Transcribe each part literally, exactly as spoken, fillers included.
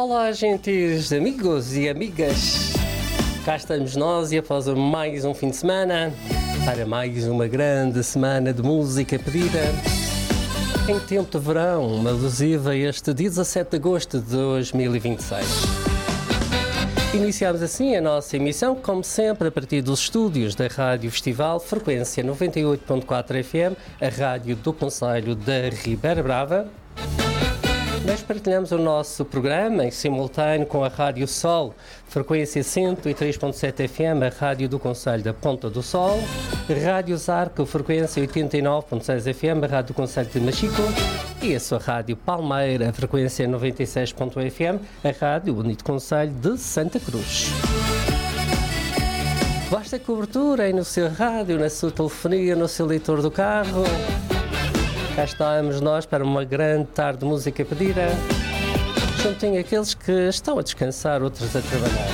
Olá, gentis amigos e amigas. Cá estamos nós e após mais um fim de semana, para mais uma grande semana de música pedida. Em tempo de verão, alusiva este dia dezassete de agosto de dois mil e vinte e seis. Iniciamos assim a nossa emissão, como sempre, a partir dos estúdios da Rádio Festival, frequência noventa e oito ponto quatro F M, a rádio do concelho da Ribeira Brava. Nós partilhamos o nosso programa em simultâneo com a Rádio Sol, frequência cento e três ponto sete F M, a rádio do concelho da Ponta do Sol. Rádio Zarco, frequência oitenta e nove ponto seis F M, a rádio do concelho de Machico. E a sua Rádio Palmeira, frequência noventa e seis ponto um F M, a rádio bonito concelho de Santa Cruz. Basta cobertura aí no seu rádio, na sua telefonia, no seu leitor do carro. Cá estamos nós para uma grande tarde de música pedida, juntinho aqueles que estão a descansar, outros a trabalhar.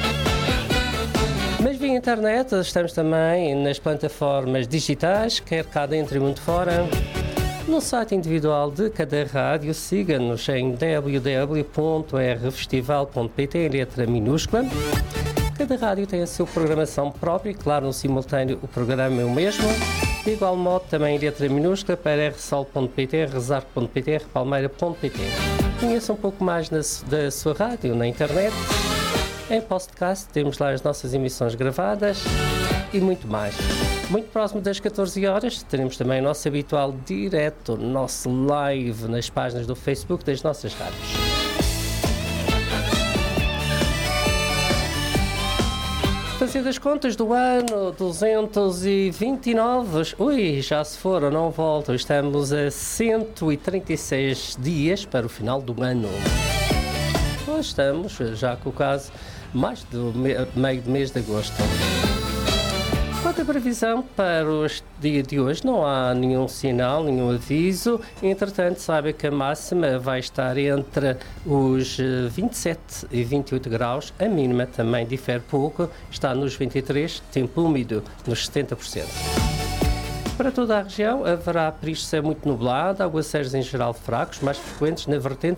Mas via internet estamos também nas plataformas digitais, quer cá dentro e muito fora. No site individual de cada rádio, siga-nos em w w w ponto r festival ponto p t, em letra minúscula. Cada rádio tem a sua programação própria e, claro, no simultâneo o programa é o mesmo. De igual modo, também em letra minúscula para r sol ponto p t, rezarco ponto p t, r palmeira ponto p t. Conheça um pouco mais na, da sua rádio na internet. Em podcast temos lá as nossas emissões gravadas e muito mais. Muito próximo das catorze horas teremos também o nosso habitual direto, nosso live nas páginas do Facebook das nossas rádios. Fazendo as contas do ano duzentos e vinte e nove, ui, já se foram, não voltam, estamos a cento e trinta e seis dias para o final do ano. Nós estamos já com o caso mais do meio do mês de agosto. Quanto à previsão para o dia de hoje, não há nenhum sinal, nenhum aviso. Entretanto, saiba que a máxima vai estar entre os vinte e sete e vinte e oito graus. A mínima também difere pouco, está nos vinte e três, tempo úmido nos setenta por cento. Para toda a região haverá período de céu muito nublado, aguaceiros em geral fracos, mais frequentes na vertente